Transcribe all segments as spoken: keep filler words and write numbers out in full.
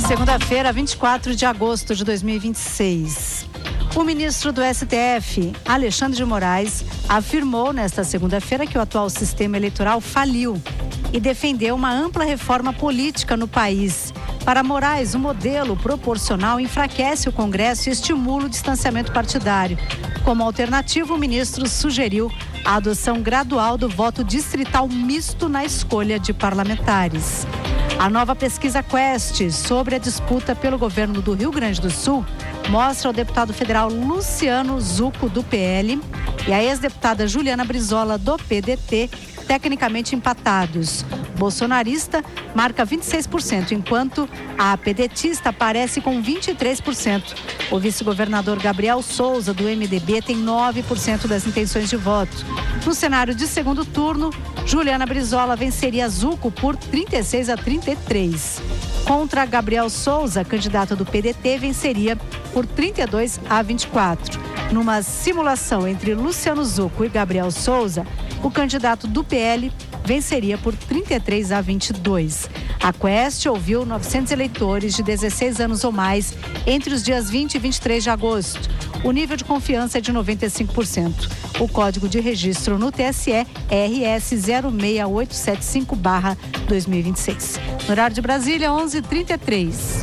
Segunda-feira, vinte e quatro de agosto de dois mil e vinte e seis. O ministro do S T F, Alexandre de Moraes, afirmou nesta segunda-feira que o atual sistema eleitoral faliu e defendeu uma ampla reforma política no país. Para Moraes, o modelo proporcional enfraquece o Congresso e estimula o distanciamento partidário. Como alternativa, o ministro sugeriu a adoção gradual do voto distrital misto na escolha de parlamentares. A nova pesquisa Quest sobre a disputa pelo governo do Rio Grande do Sul mostra o deputado federal Luciano Zucco, do P L, e a ex-deputada Juliana Brizola, do P D T, tecnicamente empatados. Bolsonarista marca vinte e seis por cento, enquanto a pedetista aparece com vinte e três por cento. O vice-governador Gabriel Souza, do M D B, tem nove por cento das intenções de voto. No cenário de segundo turno, Juliana Brizola venceria Zucco por trinta e seis a trinta e três. Contra Gabriel Souza, candidata do P D T, venceria por trinta e dois a vinte e quatro. Numa simulação entre Luciano Zucco e Gabriel Souza, o candidato do P L venceria por trinta e três a vinte e dois. A Quest ouviu novecentos eleitores de dezesseis anos ou mais entre os dias vinte e vinte e três de agosto. O nível de confiança é de noventa e cinco por cento. O código de registro no T S E é R S zero seis oito sete cinco barra dois mil e vinte e seis. No horário de Brasília, onze e trinta e três.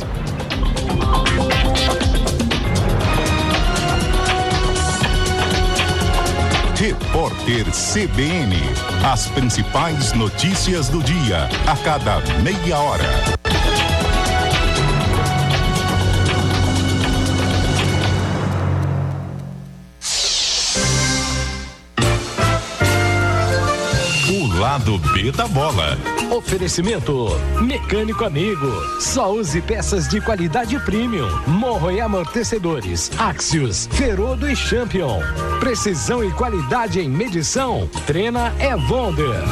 Repórter C B N. As principais notícias do dia, a cada meia hora. O lado B da bola. Oferecimento Mecânico Amigo. Só use peças de qualidade premium. Morro e amortecedores. Axios, Ferodo e Champion. Precisão e qualidade em medição. Trena é Wonder.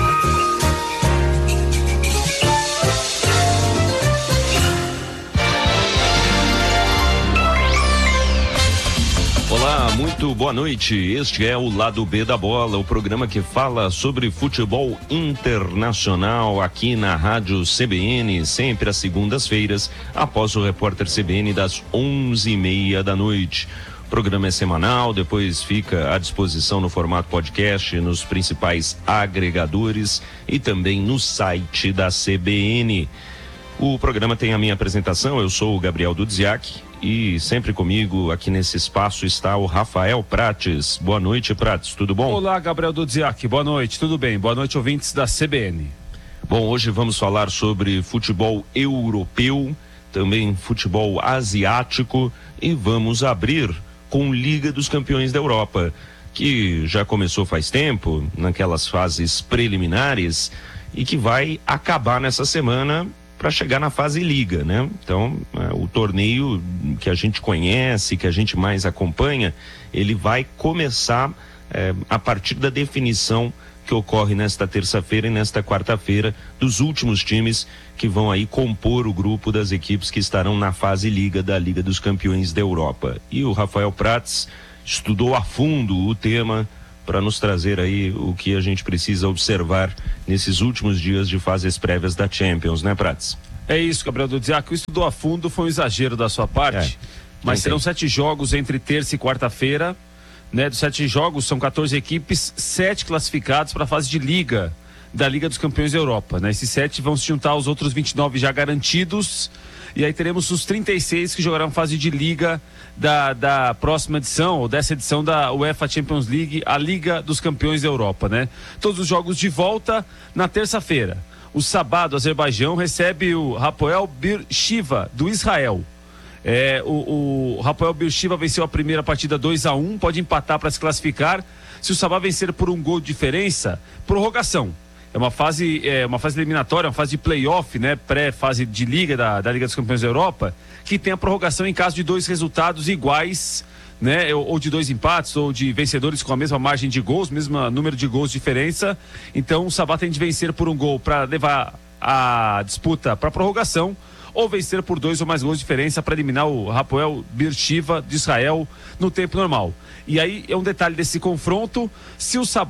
Olá, muito boa noite. Este é o Lado B da Bola, o programa que fala sobre futebol internacional aqui na Rádio C B N, sempre às segundas-feiras, após o Repórter C B N das onze e meia da noite. O programa é semanal, depois fica à disposição no formato podcast, nos principais agregadores e também no site da C B N. O programa tem a minha apresentação, eu sou o Gabriel Dudziak e sempre comigo aqui nesse espaço está o Rafael Prates. Boa noite, Prates, tudo bom? Olá, Gabriel Dudziak, boa noite, tudo bem? Boa noite, ouvintes da C B N. Bom, hoje vamos falar sobre futebol europeu, também futebol asiático e vamos abrir com Liga dos Campeões da Europa, que já começou faz tempo, naquelas fases preliminares e que vai acabar nessa semana para chegar na fase Liga, né? Então, é, o torneio que a gente conhece, que a gente mais acompanha, ele vai começar é, a partir da definição que ocorre nesta terça-feira e nesta quarta-feira dos últimos times que vão aí compor o grupo das equipes que estarão na fase Liga da Liga dos Campeões da Europa. E o Rafael Prates estudou a fundo o tema para nos trazer aí o que a gente precisa observar nesses últimos dias de fases prévias da Champions, né, Prates? É isso, Gabriel Dudziak, o estudou a fundo foi um exagero da sua parte, é, mas serão sete jogos entre terça e quarta-feira, né? Dos sete jogos são quatorze equipes, sete classificados para a fase de Liga da Liga dos Campeões da Europa, né? Esses sete vão se juntar aos outros vinte e nove já garantidos, e aí teremos os trinta e seis que jogarão fase de Liga da, da próxima edição, ou dessa edição da UEFA Champions League, a Liga dos Campeões da Europa, né? Todos os jogos de volta na terça-feira. O Sabá do Azerbaijão recebe o Hapoel Beersheva do Israel. É, o, o Hapoel Beersheva venceu a primeira partida dois a um, pode empatar para se classificar. Se o Sabá vencer por um gol de diferença, prorrogação. É uma fase, é uma fase eliminatória, uma fase de play-off, né? Pré-fase de Liga da, da Liga dos Campeões da Europa, que tem a prorrogação em caso de dois resultados iguais, né? Ou, ou de dois empates, ou de vencedores com a mesma margem de gols, mesmo número de gols de diferença. Então o Sabá tem de vencer por um gol para levar a disputa para prorrogação, ou vencer por dois ou mais gols de diferença para eliminar o Hapoel Beersheva de Israel no tempo normal. E aí é um detalhe desse confronto: se o Sabá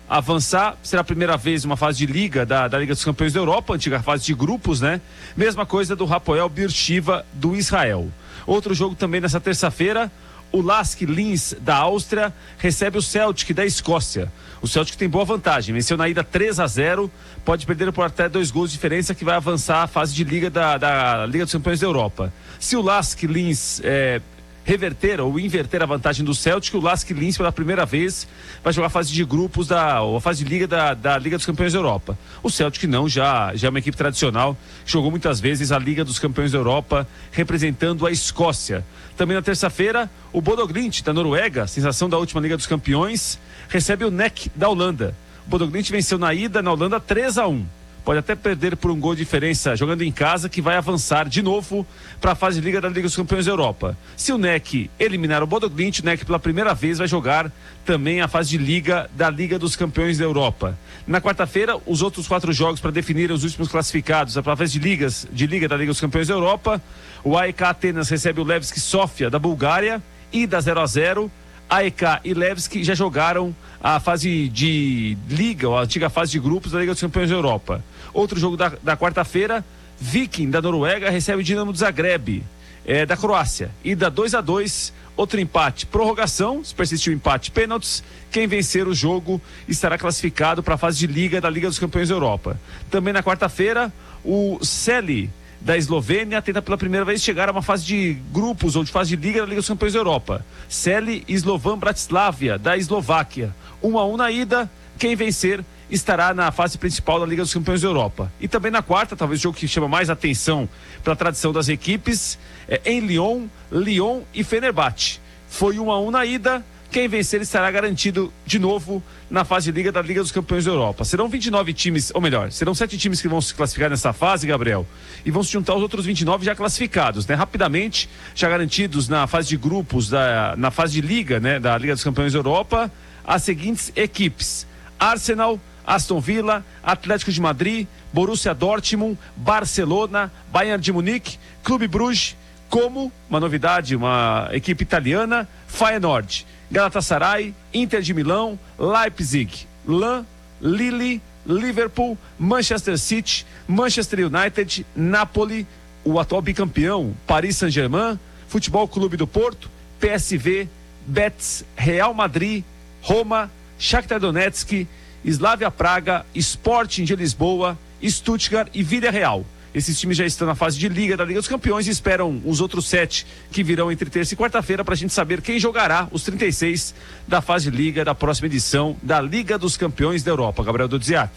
avançar, será a primeira vez uma fase de liga da, da Liga dos Campeões da Europa, antiga fase de grupos, né? Mesma coisa do Hapoel Beersheva do Israel. Outro jogo também nessa terça-feira, o Lask Linz da Áustria recebe o Celtic da Escócia. O Celtic tem boa vantagem, venceu na ida três a zero, pode perder por até dois gols de diferença, que vai avançar a fase de liga da, da Liga dos Campeões da Europa. Se o Lask Linz é, reverter ou inverter a vantagem do Celtic, o Lask Linz pela primeira vez vai jogar a fase de grupos da, ou a fase de liga da, da Liga dos Campeões da Europa. O Celtic não, já, já é uma equipe tradicional, jogou muitas vezes a Liga dos Campeões da Europa, representando a Escócia. Também na terça-feira, o Bodo Glimt da Noruega, sensação da última Liga dos Campeões, recebe o N E C da Holanda. O Bodo Glimt venceu na ida na Holanda três a um. Pode até perder por um gol de diferença jogando em casa, que vai avançar de novo para a fase de Liga da Liga dos Campeões da Europa. Se o N E C eliminar o Bodo Glimt, o N E C pela primeira vez vai jogar também a fase de Liga da Liga dos Campeões da Europa. Na quarta-feira, os outros quatro jogos para definir os últimos classificados para a fase de, ligas, de Liga da Liga dos Campeões da Europa. O A E K Atenas recebe o Levski Sofia da Bulgária, ida zero a zero. A E K e Levski já jogaram a fase de Liga, ou a antiga fase de grupos da Liga dos Campeões da Europa. Outro jogo da, da quarta-feira, Viking da Noruega recebe o Dinamo de Zagreb, é, da Croácia. Ida dois a dois, outro empate, prorrogação, se persistir o empate, pênaltis. Quem vencer o jogo estará classificado para a fase de Liga da Liga dos Campeões da Europa. Também na quarta-feira, o Celi da Eslovênia tenta pela primeira vez chegar a uma fase de grupos ou de fase de Liga da Liga dos Campeões da Europa. Celi Slovan Bratislavia da Eslováquia, um a um na ida. Quem vencer estará na fase principal da Liga dos Campeões da Europa. E também na quarta, talvez o jogo que chama mais atenção pela tradição das equipes, é em Lyon, Lyon e Fenerbahçe. Foi um a um na ida. Quem vencer estará garantido de novo na fase de Liga da Liga dos Campeões da Europa. Serão vinte e nove times, ou melhor, serão sete times que vão se classificar nessa fase, Gabriel, e vão se juntar os outros vinte e nove já classificados, né? Rapidamente, já garantidos na fase de grupos, da, na fase de Liga, né? Da Liga dos Campeões da Europa, as seguintes equipes: Arsenal, Aston Villa, Atlético de Madrid, Borussia Dortmund, Barcelona, Bayern de Munique, Clube Bruges, como uma novidade, uma equipe italiana, Feyenoord, Galatasaray, Inter de Milão, Leipzig, Lan, Lille, Liverpool, Manchester City, Manchester United, Napoli, o atual bicampeão, Paris Saint-Germain, Futebol Clube do Porto, P S V, Betis, Real Madrid, Roma, Shakhtar Donetsk, Slavia Praga, Sporting de Lisboa, Stuttgart e Villarreal. Esses times já estão na fase de Liga da Liga dos Campeões e esperam os outros sete que virão entre terça e quarta-feira para a gente saber quem jogará os trinta e seis da fase de Liga da próxima edição da Liga dos Campeões da Europa. Gabriel Dudziak.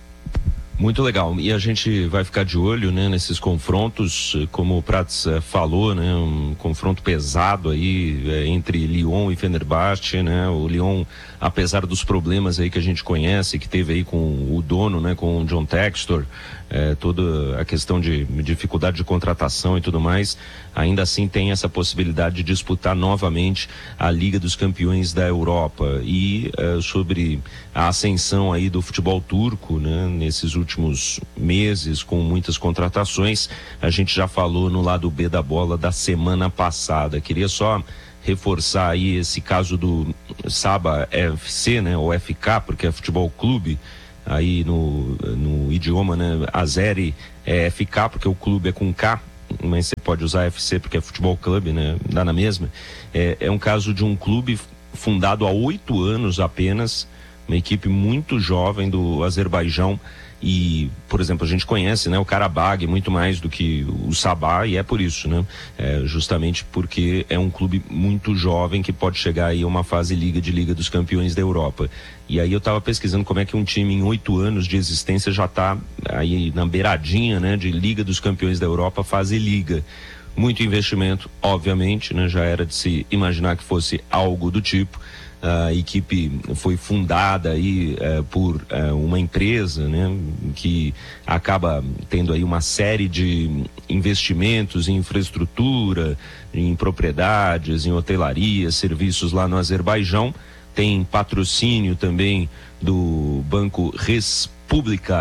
Muito legal, e a gente vai ficar de olho, né, nesses confrontos, como o Prats uh, falou, né, um confronto pesado aí uh, entre Lyon e Fenerbahçe, né, o Lyon, apesar dos problemas aí que a gente conhece, que teve aí com o dono, né, com o John Textor, uh, toda a questão de dificuldade de contratação e tudo mais, ainda assim tem essa possibilidade de disputar novamente a Liga dos Campeões da Europa. E uh, sobre a ascensão aí do futebol turco, né, nesses últimos últimos meses, com muitas contratações, a gente já falou no lado B da bola da semana passada. Queria só reforçar aí esse caso do Sabah F C, né, ou F K, porque é futebol clube, aí no, no idioma, né, Azeri é F K, porque o clube é com K, mas você pode usar F C porque é futebol clube, né, dá na mesma. É, é um caso de um clube fundado há oito anos apenas, uma equipe muito jovem do Azerbaijão. E, por exemplo, a gente conhece, né, o Karabag muito mais do que o Sabah, e é por isso, né, é justamente porque é um clube muito jovem que pode chegar aí a uma fase liga de Liga dos Campeões da Europa. E aí eu estava pesquisando como é que um time em oito anos de existência já está aí na beiradinha, né, de Liga dos Campeões da Europa, fase liga. Muito investimento, obviamente, né, já era de se imaginar que fosse algo do tipo. A equipe foi fundada aí uh, por uh, uma empresa, né, que acaba tendo aí uma série de investimentos em infraestrutura, em propriedades, em hotelaria, serviços lá no Azerbaijão. Tem patrocínio também do Banco Respublika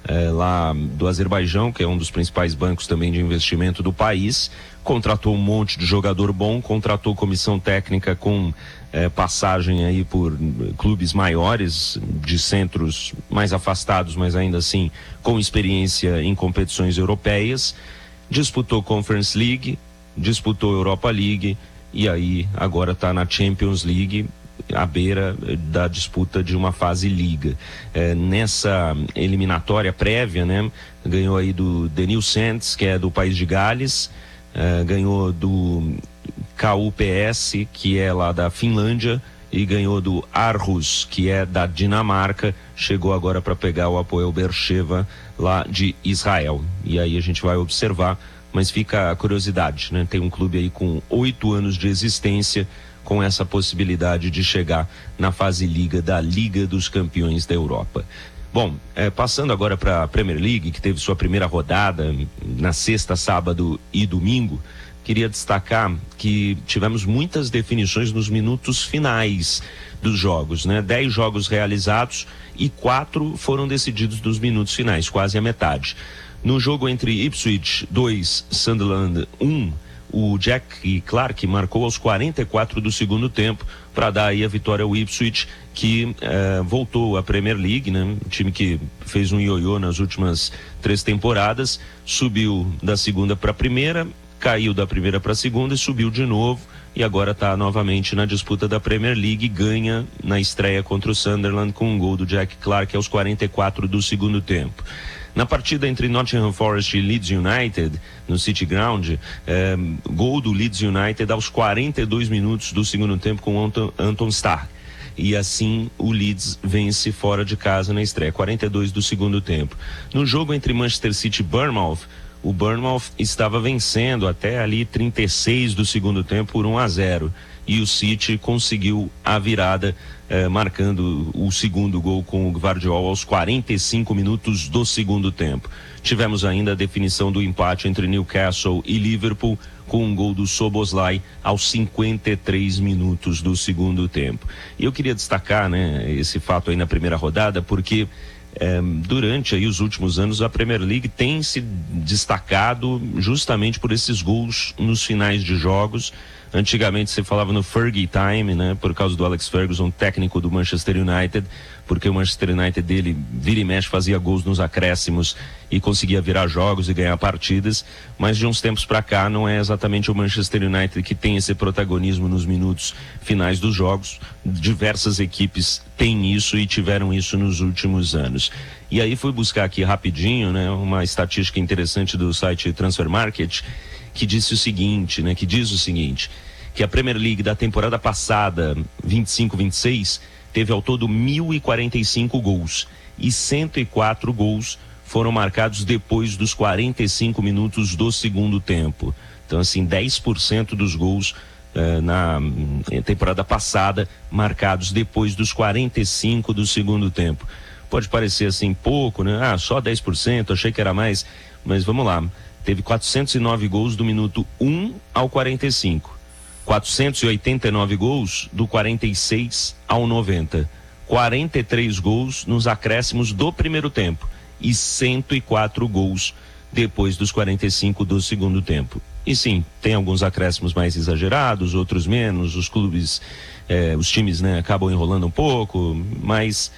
é, lá do Azerbaijão, que é um dos principais bancos também de investimento do país. Contratou um monte de jogador bom, contratou comissão técnica com é, passagem aí por clubes maiores, de centros mais afastados, mas ainda assim com experiência em competições europeias. Disputou Conference League, disputou Europa League e aí agora está na Champions League, à beira da disputa de uma fase liga. É, nessa eliminatória prévia, né, ganhou aí do Denil Sands, que é do país de Gales, é, ganhou do K U P S, que é lá da Finlândia, e ganhou do Aarhus, que é da Dinamarca. Chegou agora para pegar o Hapoel Beersheva lá de Israel. E aí a gente vai observar, mas fica a curiosidade, né? Tem um clube aí com oito anos de existência, com essa possibilidade de chegar na fase liga da Liga dos Campeões da Europa. Bom, é, passando agora para a Premier League, que teve sua primeira rodada na sexta, sábado e domingo, queria destacar que tivemos muitas definições nos minutos finais dos jogos, né? Dez jogos realizados e quatro foram decididos nos minutos finais, quase a metade. No jogo entre Ipswich dois, Sunderland um, o Jack Clarke marcou aos quarenta e quatro do segundo tempo para dar aí a vitória ao Ipswich, que eh, voltou à Premier League, né? Um time que fez um ioiô nas últimas três temporadas, subiu da segunda para a primeira, caiu da primeira para a segunda e subiu de novo, e agora está novamente na disputa da Premier League. Ganha na estreia contra o Sunderland com um gol do Jack Clarke aos quarenta e quatro do segundo tempo. Na partida entre Nottingham Forest e Leeds United, no City Ground, eh, gol do Leeds United aos quarenta e dois minutos do segundo tempo com Anton, Anton Stark. E assim o Leeds vence fora de casa na estreia, quarenta e dois do segundo tempo. No jogo entre Manchester City e Bournemouth, o Bournemouth estava vencendo até ali trinta e seis do segundo tempo por um a zero. E o City conseguiu a virada, eh, marcando o segundo gol com o Gvardiol aos quarenta e cinco minutos do segundo tempo. Tivemos ainda a definição do empate entre Newcastle e Liverpool, com um gol do Szoboszlai aos cinquenta e três minutos do segundo tempo. E eu queria destacar, né, esse fato aí na primeira rodada, porque É, durante aí os últimos anos a Premier League tem se destacado justamente por esses gols nos finais de jogos. Antigamente se falava no Fergie Time, né, por causa do Alex Ferguson, técnico do Manchester United, porque o Manchester United dele vira e mexe, fazia gols nos acréscimos e conseguia virar jogos e ganhar partidas. Mas de uns tempos para cá não é exatamente o Manchester United que tem esse protagonismo nos minutos finais dos jogos. Diversas equipes têm isso e tiveram isso nos últimos anos. E aí fui buscar aqui rapidinho, né, uma estatística interessante do site Transfer Market, que disse o seguinte, né, que diz o seguinte, que a Premier League da temporada passada, vinte e cinco vinte e seis, teve ao todo mil e quarenta e cinco gols e cento e quatro gols foram marcados depois dos quarenta e cinco minutos do segundo tempo. Então, assim, dez por cento dos gols eh, na temporada passada marcados depois dos quarenta e cinco do segundo tempo. Pode parecer assim pouco, né? Ah, só dez por cento, achei que era mais, mas vamos lá. Teve quatrocentos e nove gols do minuto um ao quarenta e cinco. quatrocentos e oitenta e nove gols do quarenta e seis ao noventa. quarenta e três gols nos acréscimos do primeiro tempo e cento e quatro gols depois dos quarenta e cinco do segundo tempo. E sim, tem alguns acréscimos mais exagerados, outros menos, os clubes, eh, os times, né, acabam enrolando um pouco, mas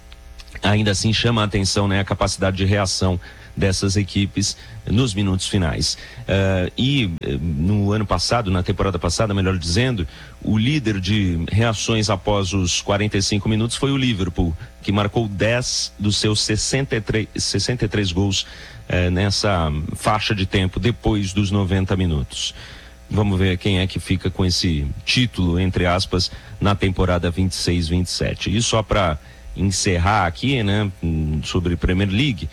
ainda assim chama a atenção, né, a capacidade de reação dessas equipes nos minutos finais. Uh, e uh, no ano passado, na temporada passada, melhor dizendo, o líder de reações após os quarenta e cinco minutos foi o Liverpool, que marcou dez dos seus sessenta e três, sessenta e três gols uh, nessa faixa de tempo depois dos noventa minutos. Vamos ver quem é que fica com esse título, entre aspas, na temporada vinte e seis vinte e sete. E só para encerrar aqui, né, sobre Premier League,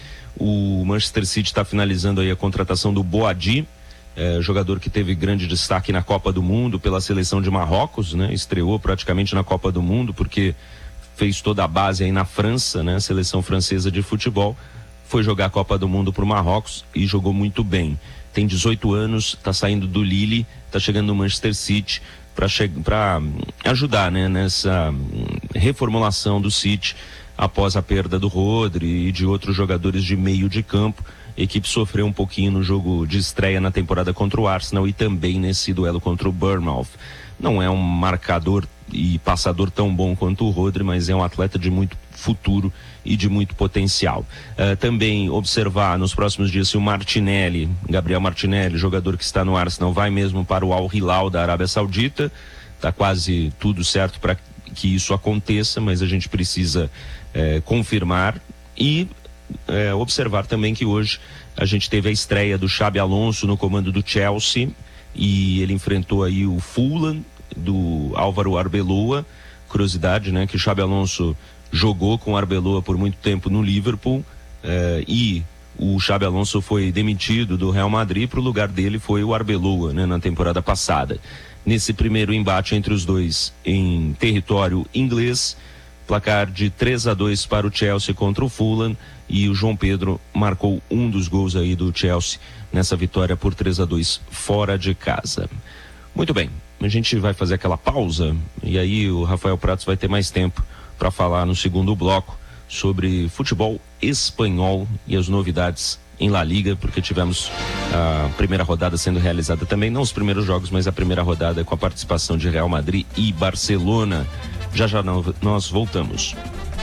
o Manchester City está finalizando aí a contratação do Boadi, é, jogador que teve grande destaque na Copa do Mundo pela seleção de Marrocos, né? Estreou praticamente na Copa do Mundo porque fez toda a base aí na França, né? Seleção francesa de futebol, foi jogar a Copa do Mundo para o Marrocos e jogou muito bem. Tem dezoito anos, está saindo do Lille, está chegando no Manchester City para che- ajudar, né, nessa reformulação do City. após a perda do Rodri e de outros jogadores de meio de campo. A equipe sofreu um pouquinho no jogo de estreia na temporada contra o Arsenal e também nesse duelo contra o Bournemouth. Não é um marcador e passador tão bom quanto o Rodri, mas é um atleta de muito futuro e de muito potencial. Uh, também observar nos próximos dias se o Martinelli, Gabriel Martinelli, jogador que está no Arsenal, vai mesmo para o Al Hilal da Arábia Saudita. Está quase tudo certo para que isso aconteça, mas a gente precisa eh, confirmar e eh, observar também que hoje a gente teve a estreia do Xabi Alonso no comando do Chelsea e ele enfrentou aí o Fulham do Álvaro Arbeloa. Curiosidade, né, que o Xabi Alonso jogou com o Arbeloa por muito tempo no Liverpool eh, e o Xabi Alonso foi demitido do Real Madrid, para o lugar dele foi o Arbeloa, né, na temporada passada. Nesse primeiro embate entre os dois em território inglês, placar de três a dois para o Chelsea contra o Fulham, e o João Pedro marcou um dos gols aí do Chelsea nessa vitória por três a dois fora de casa. Muito bem, a gente vai fazer aquela pausa e aí o Rafael Pratos vai ter mais tempo para falar no segundo bloco sobre futebol espanhol e as novidades em La Liga, porque tivemos a primeira rodada sendo realizada também, não os primeiros jogos, mas a primeira rodada com a participação de Real Madrid e Barcelona. Já já nós voltamos.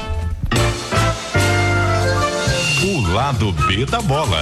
O lado B da bola.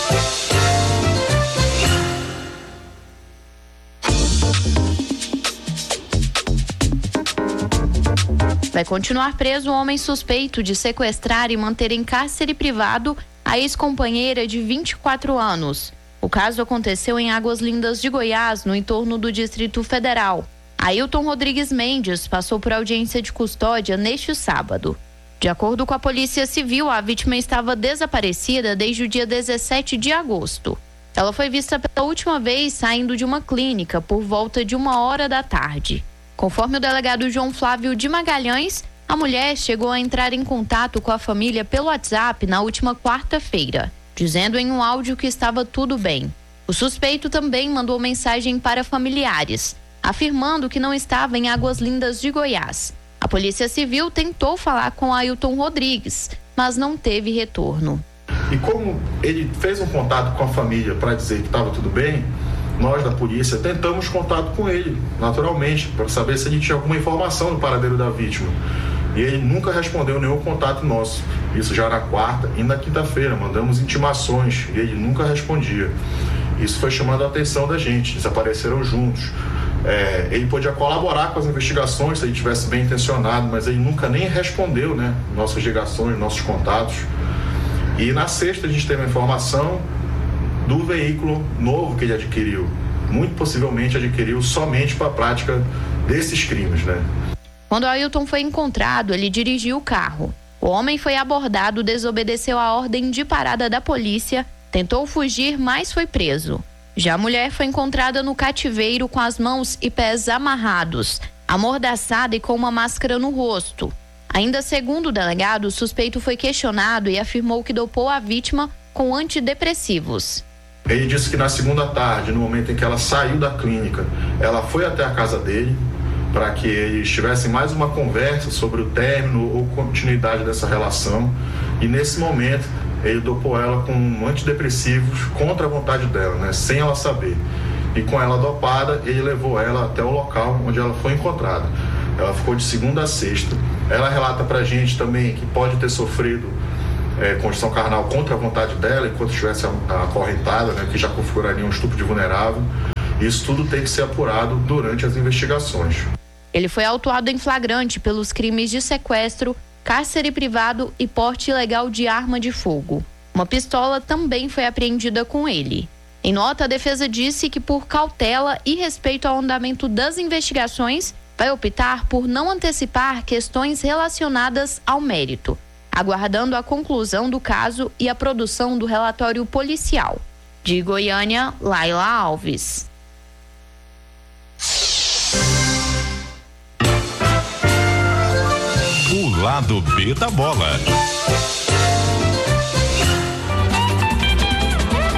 Vai continuar preso o homem suspeito de sequestrar e manter em cárcere privado a ex-companheira de vinte e quatro anos. O caso aconteceu em Águas Lindas de Goiás, no entorno do Distrito Federal. Ailton Rodrigues Mendes passou por audiência de custódia neste sábado. De acordo com a Polícia Civil, a vítima estava desaparecida desde o dia dezessete de agosto. Ela foi vista pela última vez saindo de uma clínica por volta de uma hora da tarde. Conforme o delegado João Flávio de Magalhães, a mulher chegou a entrar em contato com a família pelo WhatsApp na última quarta-feira, dizendo em um áudio que estava tudo bem. O suspeito também mandou mensagem para familiares, afirmando que não estava em Águas Lindas de Goiás. A Polícia Civil tentou falar com Ailton Rodrigues, mas não teve retorno. E como ele fez um contato com a família para dizer que estava tudo bem, nós da polícia tentamos contato com ele, naturalmente, para saber se ele tinha alguma informação do paradeiro da vítima. E ele nunca respondeu nenhum contato nosso. Isso já na quarta e na quinta-feira. Mandamos intimações e ele nunca respondia. Isso foi chamando a atenção da gente. Desapareceram juntos. É, ele podia colaborar com as investigações se ele tivesse bem intencionado, mas ele nunca nem respondeu, né, nossas ligações, nossos contatos. E na sexta a gente teve a informação do veículo novo que ele adquiriu. Muito possivelmente adquiriu somente para a prática desses crimes, né? Quando Ailton foi encontrado, ele dirigiu o carro. O homem foi abordado, desobedeceu a ordem de parada da polícia, tentou fugir, mas foi preso. Já a mulher foi encontrada no cativeiro com as mãos e pés amarrados, amordaçada e com uma máscara no rosto. Ainda segundo o delegado, o suspeito foi questionado e afirmou que dopou a vítima com antidepressivos. Ele disse que na segunda tarde, no momento em que ela saiu da clínica, ela foi até a casa dele para que eles tivessem mais uma conversa sobre o término ou continuidade dessa relação. E nesse momento, ele dopou ela com antidepressivos contra a vontade dela, né, sem ela saber. E com ela dopada, ele levou ela até o local onde ela foi encontrada. Ela ficou de segunda a sexta. Ela relata pra gente também que pode ter sofrido É, condição carnal contra a vontade dela, enquanto estivesse acorrentada, né, que já configuraria um estupro de vulnerável. Isso tudo tem que ser apurado durante as investigações. Ele foi autuado em flagrante pelos crimes de sequestro, cárcere privado e porte ilegal de arma de fogo. Uma pistola também foi apreendida com ele. Em nota, a defesa disse que, por cautela e respeito ao andamento das investigações, vai optar por não antecipar questões relacionadas ao mérito, aguardando a conclusão do caso e a produção do relatório policial. De Goiânia, Laila Alves. O lado B da bola.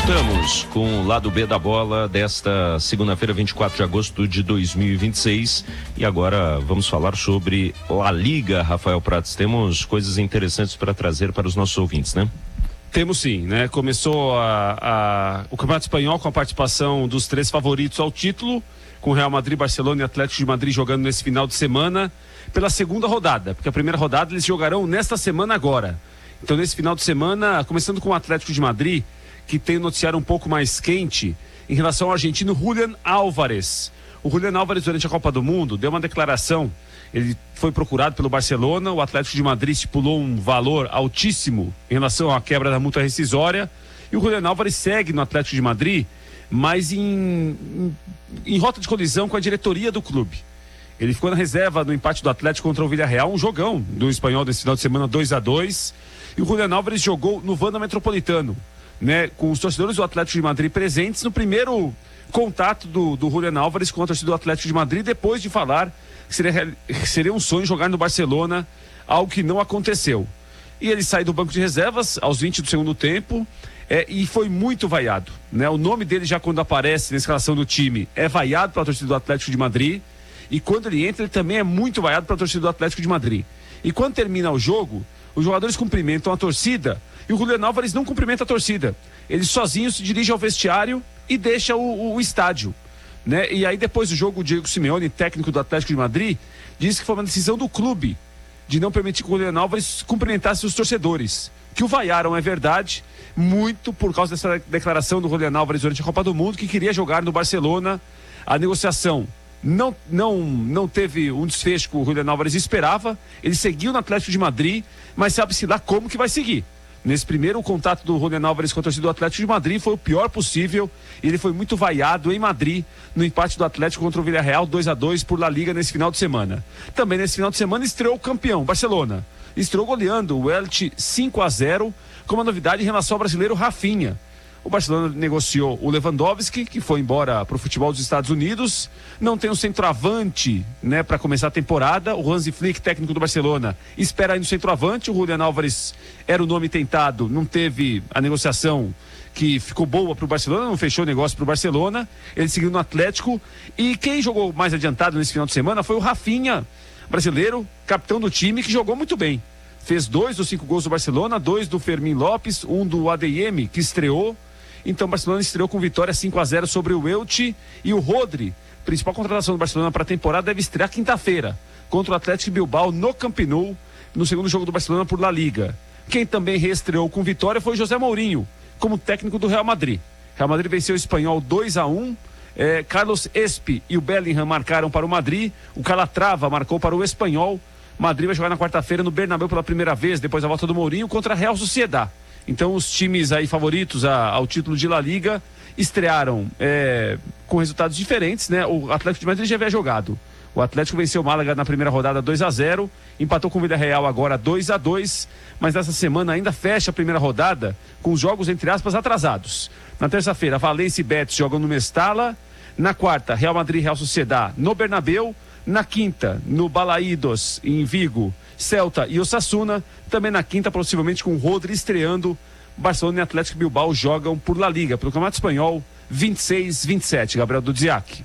Voltamos com o lado B da bola desta segunda-feira, vinte e quatro de agosto de dois mil e vinte e seis. E agora vamos falar sobre La Liga, Rafael Prats. Temos coisas interessantes para trazer para os nossos ouvintes, né? Temos sim, né? Começou a, a, o Campeonato Espanhol com a participação dos três favoritos ao título, com Real Madrid, Barcelona e Atlético de Madrid jogando nesse final de semana pela segunda rodada, porque a primeira rodada eles jogarão nesta semana agora. Então nesse final de semana, começando com o Atlético de Madrid, que tem um noticiário um pouco mais quente em relação ao argentino Julián Álvares. O Julián Álvares, durante a Copa do Mundo, deu uma declaração. Ele foi procurado pelo Barcelona, o Atlético de Madrid estipulou um valor altíssimo em relação à quebra da multa rescisória, e o Julián Álvares segue no Atlético de Madrid, mas em, em, em rota de colisão com a diretoria do clube. Ele ficou na reserva no empate do Atlético contra o Villarreal, um jogão do espanhol desse final de semana, dois a dois, e o Julián Álvares jogou no Wanda Metropolitano, né, com os torcedores do Atlético de Madrid presentes no primeiro contato do, do Julián Álvares com a torcida do Atlético de Madrid, depois de falar que seria, que seria um sonho jogar no Barcelona, algo que não aconteceu. E ele sai do banco de reservas aos vinte do segundo tempo, é, e foi muito vaiado, né? O nome dele, já quando aparece na escalação do time, é vaiado para a torcida do Atlético de Madrid, e quando ele entra, ele também é muito vaiado para a torcida do Atlético de Madrid. E quando termina o jogo, os jogadores cumprimentam a torcida e o Julián Álvares não cumprimenta a torcida. Ele sozinho se dirige ao vestiário e deixa o, o, o estádio, né? E aí depois do jogo, o Diego Simeone, técnico do Atlético de Madrid, disse que foi uma decisão do clube de não permitir que o Julián Álvares cumprimentasse os torcedores. Que o vaiaram, é verdade, muito por causa dessa declaração do Julián Álvares durante a Copa do Mundo, que queria jogar no Barcelona. A negociação Não, não, não teve um desfecho que o Julián Álvares esperava. Ele seguiu no Atlético de Madrid, mas sabe-se lá como que vai seguir. Nesse primeiro contato do Julián Álvares com a torcida do Atlético de Madrid foi o pior possível. Ele foi muito vaiado em Madrid no empate do Atlético contra o Villarreal, dois a dois por La Liga nesse final de semana. Também nesse final de semana estreou o campeão, Barcelona. Estreou goleando o Elche cinco a zero, com uma novidade em relação ao brasileiro Rafinha. O Barcelona negociou o Lewandowski, que foi embora para o futebol dos Estados Unidos. Não tem um centroavante, né, para começar a temporada. O Hansi Flick, técnico do Barcelona, espera aí no centroavante. O Julián Álvares era o nome tentado, não teve a negociação que ficou boa para o Barcelona, não fechou o negócio para o Barcelona. Ele seguiu no Atlético. E quem jogou mais adiantado nesse final de semana foi o Rafinha, brasileiro, capitão do time, que jogou muito bem. Fez dois dos cinco gols do Barcelona, dois do Fermín Lopes, um do A D M, que estreou. Então o Barcelona estreou com vitória cinco a zero sobre o Elche, e o Rodri, principal contratação do Barcelona para a temporada, deve estrear quinta-feira contra o Atlético de Bilbao no Camp Nou, no segundo jogo do Barcelona por La Liga. Quem também reestreou com vitória foi José Mourinho, como técnico do Real Madrid. Real Madrid venceu o Espanhol dois a um. É, Carlos Espi e o Bellingham marcaram para o Madrid, o Calatrava marcou para o Espanhol. Madrid vai jogar na quarta-feira no Bernabéu pela primeira vez, depois da volta do Mourinho, contra a Real Sociedad. Então os times aí favoritos a, ao título de La Liga estrearam é, com resultados diferentes, né? O Atlético de Madrid já havia jogado. O Atlético venceu o Málaga na primeira rodada dois a zero, empatou com o Villarreal agora dois a dois, mas nessa semana ainda fecha a primeira rodada com os jogos, entre aspas, atrasados. Na terça-feira, Valência e Betis jogam no Mestalla. Na quarta, Real Madrid e Real Sociedad no Bernabéu. Na quinta, no Balaídos, em Vigo, Celta e Osasuna. Também na quinta, possivelmente com o Rodri estreando, Barcelona e Atlético Bilbao jogam por La Liga, pelo Campeonato Espanhol, vinte e seis a vinte e sete. Gabriel Dudziak.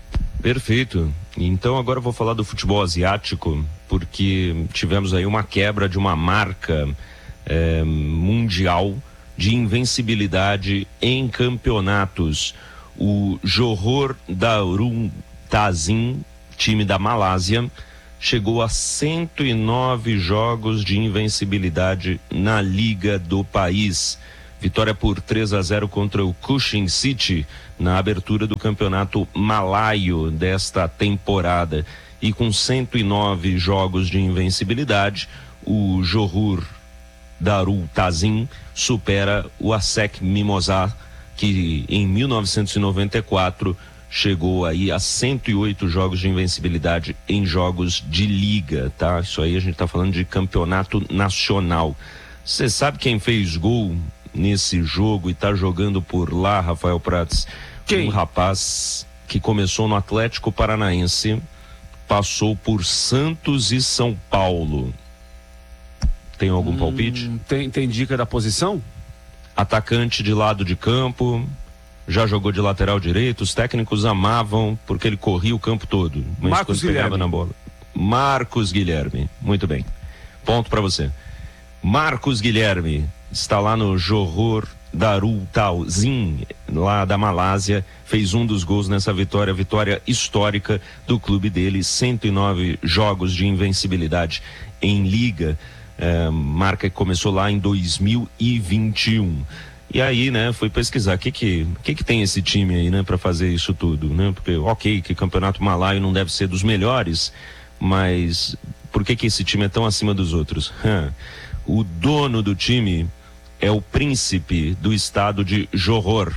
Perfeito. Então agora eu vou falar do futebol asiático, porque tivemos aí uma quebra de uma marca é, mundial de invencibilidade em campeonatos. O Johor Darul Ta'zim, time da Malásia, chegou a cento e nove jogos de invencibilidade na liga do país. Vitória por três a zero contra o Kuching City na abertura do campeonato malaio desta temporada. E com cento e nove jogos de invencibilidade, o Johor Darul Ta'zim supera o A S E C Mimosá, que em mil novecentos e noventa e quatro chegou aí a cento e oito jogos de invencibilidade em jogos de liga, tá? Isso aí a gente tá falando de campeonato nacional. Você sabe quem fez gol nesse jogo e tá jogando por lá, Rafael Prats? Quem? Um rapaz que começou no Atlético Paranaense, passou por Santos e São Paulo. Tem algum hum, palpite? Tem, tem dica da posição? atacante de lado de campo, já jogou de lateral direito, os técnicos amavam porque ele corria o campo todo, mas Marcos quando pegava Guilherme. na bola. Marcos Guilherme, muito bem. Ponto para você. Marcos Guilherme está lá no Johor Darul Ta'zim, lá da Malásia, fez um dos gols nessa vitória, vitória histórica do clube dele, cento e nove jogos de invencibilidade em liga, é, marca que começou lá em dois mil e vinte e um. E aí, né, fui pesquisar o que que, que que tem esse time aí, né, para fazer isso tudo, né? Porque, ok, que campeonato malaio não deve ser dos melhores, mas por que que esse time é tão acima dos outros? Hum. O dono do time é o príncipe do estado de Johor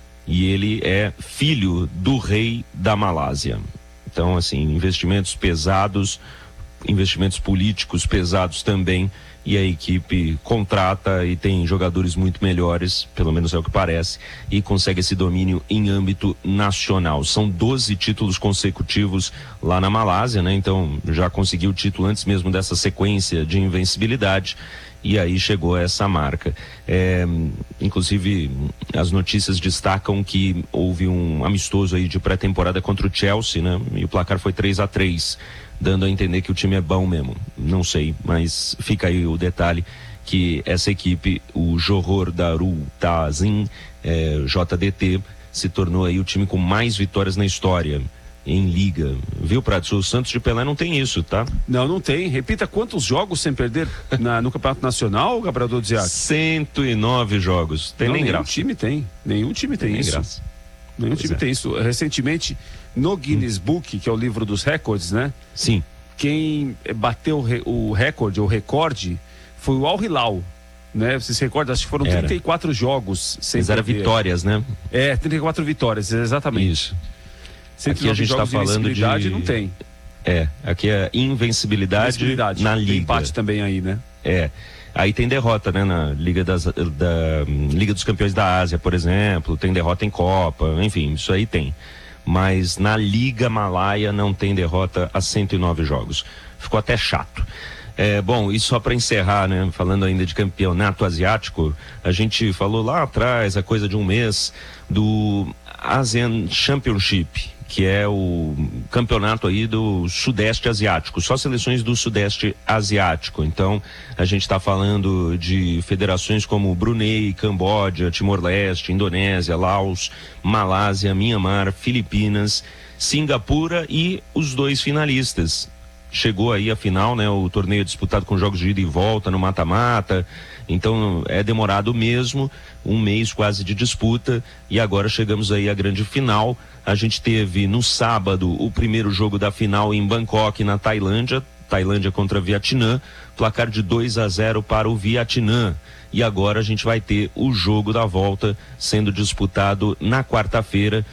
e ele é filho do rei da Malásia. Então, assim, investimentos pesados, investimentos políticos pesados também, e a equipe contrata e tem jogadores muito melhores, pelo menos é o que parece, e consegue esse domínio em âmbito nacional. São doze títulos consecutivos lá na Malásia, né? Então já conseguiu o título antes mesmo dessa sequência de invencibilidade. E aí chegou a essa marca. É, inclusive, as notícias destacam que houve um amistoso aí de pré-temporada contra o Chelsea, né? E o placar foi três a três, dando a entender que o time é bom mesmo. Não sei, mas fica aí o detalhe que essa equipe, o Johor Darul Ta'zim, é, J D T, se tornou aí o time com mais vitórias na história em liga, viu, Pratos? O Santos de Pelé não tem isso, tá? Não, não tem. Repita, quantos jogos sem perder na, no Campeonato Nacional, Gabriel Dodiac? cento e nove jogos. Tem não, nem nenhum graça. time tem. Nenhum time tem, tem isso. Graça. Nenhum Pois time é. tem isso. Recentemente, no Guinness hum. Book, que é o livro dos recordes, né? Sim. Quem bateu o, re, o recorde, o recorde, foi o Al Hilal, né? Você se recorda? Acho que foram Era. trinta e quatro jogos sem Mas era perder. vitórias, né? É, trinta e quatro vitórias, exatamente. Isso. cento e Aqui a nove gente está jogos de falando de... invencibilidade, não tem. É, aqui é invencibilidade, Invencibilidade. na Tem liga. empate também aí, né? É. Aí tem derrota, né, na Liga, das, da Liga dos Campeões da Ásia, por exemplo, tem derrota em Copa, enfim, isso aí tem. Mas na Liga Malaia não tem derrota a cento e nove jogos. Ficou até chato. É, bom, e só para encerrar, né, falando ainda de campeonato asiático, a gente falou lá atrás, a coisa de um mês, do ASEAN Championship, que é o campeonato aí do Sudeste Asiático, só seleções do Sudeste Asiático. Então, a gente está falando de federações como Brunei, Camboja, Timor-Leste, Indonésia, Laos, Malásia, Mianmar, Filipinas, Singapura e os dois finalistas. Chegou aí a final, né? O torneio disputado com jogos de ida e volta no mata-mata, então é demorado mesmo, um mês quase de disputa, e agora chegamos aí à grande final. A gente teve no sábado o primeiro jogo da final em Bangkok, na Tailândia, Tailândia contra Vietnã, placar de dois a zero para o Vietnã. E agora a gente vai ter o jogo da volta sendo disputado na quarta-feira,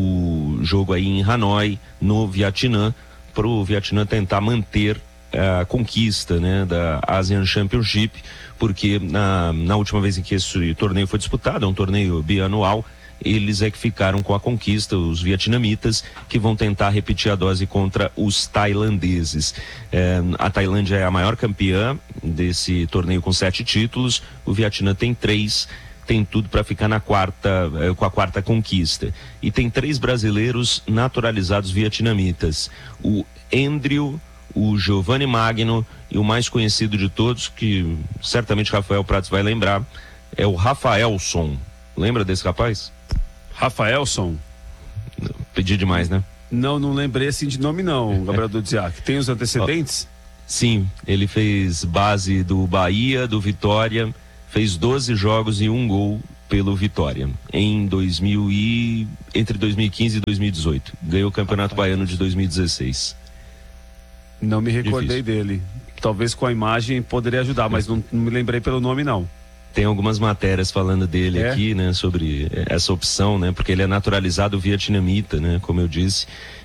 o jogo aí em Hanoi, no Vietnã, para o Vietnã tentar manter a conquista, né, da ASEAN Championship, porque na, na última vez em que esse torneio foi disputado, é um torneio bianual, eles é que ficaram com a conquista, os vietnamitas, que vão tentar repetir a dose contra os tailandeses. É, a Tailândia é a maior campeã desse torneio com sete títulos, o Vietnã tem três, tem tudo para ficar na quarta, eh, com a quarta conquista. E tem três brasileiros naturalizados vietnamitas, o Andrew, o Giovanni Magno e o mais conhecido de todos, que certamente Rafael Pratos vai lembrar, é o Rafaelson. Lembra desse rapaz? Rafaelson? Pedi demais, né? Não, não lembrei assim de nome não, Gabriel Dodiac. Tem os antecedentes? Sim, ele fez base do Bahia, do Vitória, fez doze jogos e um gol pelo Vitória em dois mil e entre dois mil e quinze e dois mil e dezoito. Ganhou o Campeonato Rapaz. Baiano de dois mil e dezesseis. Não me recordei Difícil. dele. Talvez com a imagem poderia ajudar, mas não, não me lembrei pelo nome não. Tem algumas matérias falando dele é? aqui, né, sobre essa opção, né, porque ele é naturalizado vietnamita, né, como eu disse.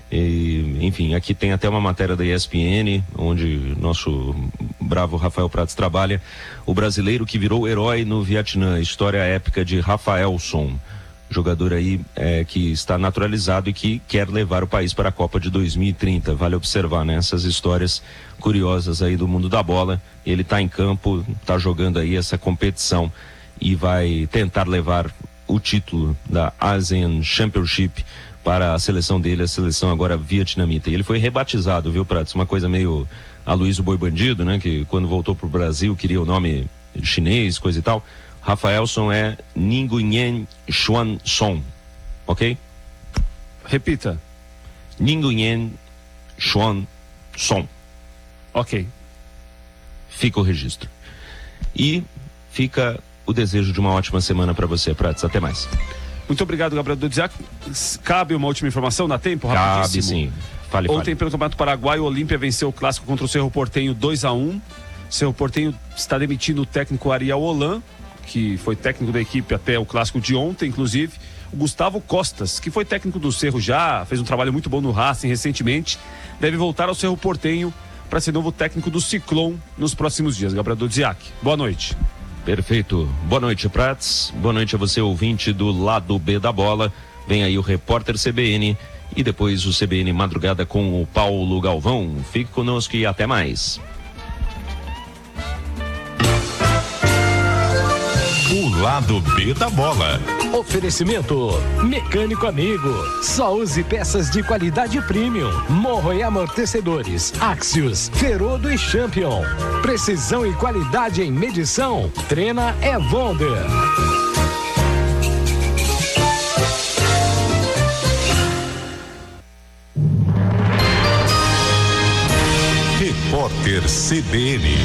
E, enfim, aqui tem até uma matéria da E S P N, onde nosso bravo Rafael Pratos trabalha. O brasileiro que virou herói no Vietnã, história épica de Rafaelson, jogador aí é, que está naturalizado e que quer levar o país para a Copa de dois mil e trinta. Vale observar, né, essas histórias curiosas aí do mundo da bola. Ele está em campo, está jogando aí essa competição. e vai tentar levar o título da Asian Championship para a seleção dele, a seleção agora vietnamita. E ele foi rebatizado, viu, Pratos? Uma coisa meio Aloysio Boi Bandido, né? Que quando voltou pro Brasil queria o nome chinês, coisa e tal. Rafaelson é Nguyen Xuan Son, ok? Repita. Nguyen Xuan Son. Ok. Fica o registro. E fica o desejo de uma ótima semana para você, Pratos. Até mais. Muito obrigado, Gabriel Dudziak. Cabe uma última informação? Dá tempo? Cabe, sim. Fale, Ontem, fale. pelo Campeonato Paraguai, o Olímpia venceu o clássico contra o Cerro Porteño dois a um. Cerro Porteño está demitindo o técnico Ariel Holan, que foi técnico da equipe até o clássico de ontem, inclusive. O Gustavo Costas, que foi técnico do Cerro já, fez um trabalho muito bom no Racing recentemente, deve voltar ao Cerro Porteño para ser novo técnico do Ciclón nos próximos dias. Gabriel Dudziak, boa noite. Perfeito. Boa noite, Prats. Boa noite a você, ouvinte do lado B da bola. Vem aí o repórter C B N e depois o C B N Madrugada com o Paulo Galvão. Fique conosco e até mais. O lado B da bola. Oferecimento Mecânico Amigo. Só use peças de qualidade premium. Morro e amortecedores. Axios, Ferodo e Champion. Precisão e qualidade em medição. Trena é Wonder. Repórter C B N.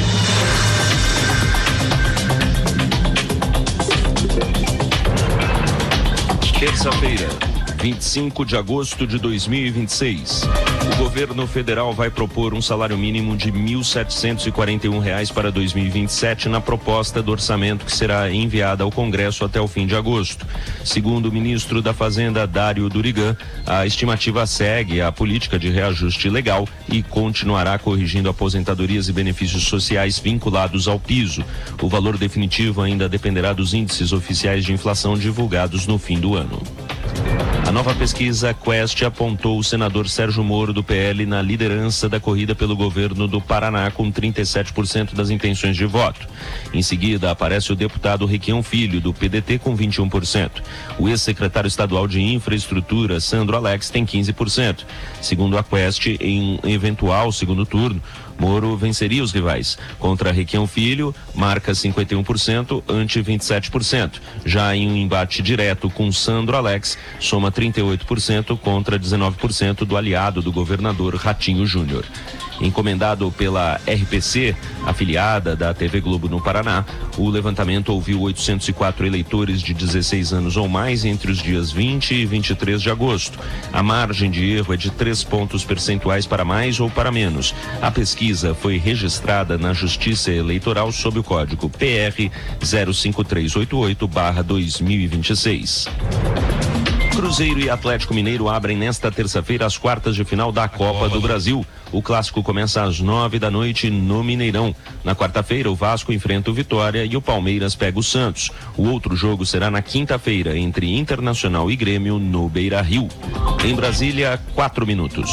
Terça-feira, vinte e cinco de agosto de dois mil e vinte e seis. O governo federal vai propor um salário mínimo de mil setecentos e quarenta e um reais para dois mil e vinte e sete na proposta do orçamento que será enviada ao Congresso até o fim de agosto. Segundo o ministro da Fazenda, Dário Durigan, a estimativa segue a política de reajuste legal e continuará corrigindo aposentadorias e benefícios sociais vinculados ao piso. O valor definitivo ainda dependerá dos índices oficiais de inflação divulgados no fim do ano. A nova pesquisa Quest apontou o senador Sérgio Moro do P L na liderança da corrida pelo governo do Paraná com trinta e sete por cento das intenções de voto. Em seguida aparece o deputado Requião Filho do P D T com vinte e um por cento. O ex-secretário estadual de Infraestrutura Sandro Alex tem quinze por cento. Segundo a Quest, em um eventual segundo turno, Moro venceria os rivais. Contra Requião Filho, marca cinquenta e um por cento ante vinte e sete por cento. Já em um embate direto com Sandro Alex, soma trinta e oito por cento contra dezenove por cento do aliado do governador Ratinho Júnior. Encomendado pela R P C, afiliada da T V Globo no Paraná, o levantamento ouviu oitocentos e quatro eleitores de dezesseis anos ou mais entre os dias vinte e vinte e três de agosto. A margem de erro é de três pontos percentuais para mais ou para menos. A pesquisa foi registrada na Justiça Eleitoral sob o código P R zero cinco três oito oito barra dois mil e vinte e seis. Cruzeiro e Atlético Mineiro abrem nesta terça-feira as quartas de final da Copa do Brasil. O clássico começa às nove da noite no Mineirão. Na quarta-feira, o Vasco enfrenta o Vitória e o Palmeiras pega o Santos. O outro jogo será na quinta-feira, entre Internacional e Grêmio, no Beira-Rio. Em Brasília, quatro minutos.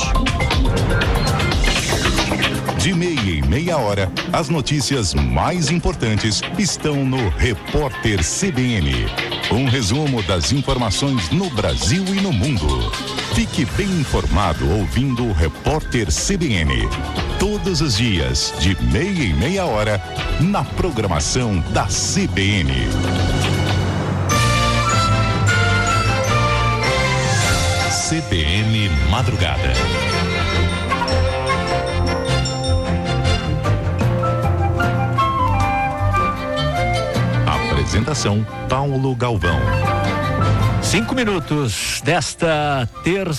De meia em meia hora, as notícias mais importantes estão no Repórter C B N. Um resumo das informações no Brasil e no mundo. Fique bem informado ouvindo o Repórter C B N. Todos os dias, de meia em meia hora, na programação da C B N. C B N Madrugada. Apresentação Paulo Galvão. Cinco minutos desta terça.